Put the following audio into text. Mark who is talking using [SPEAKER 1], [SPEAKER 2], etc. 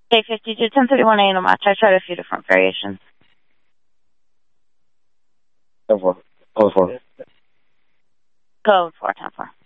[SPEAKER 1] Day 52, 1031 a.m. match. I tried a few different variations.
[SPEAKER 2] 10-4. Code 4.
[SPEAKER 1] Code 4, 10-4.